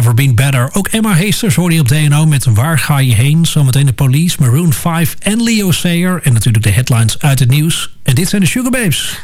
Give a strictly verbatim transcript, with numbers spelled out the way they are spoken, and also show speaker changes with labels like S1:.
S1: Never Been Better. Ook Emma Heesters hoorde je op D N O met Waar ga je heen? Zometeen de Police, Maroon vijf en Leo Sayer. En natuurlijk de headlines uit het nieuws. En dit zijn de Sugababes.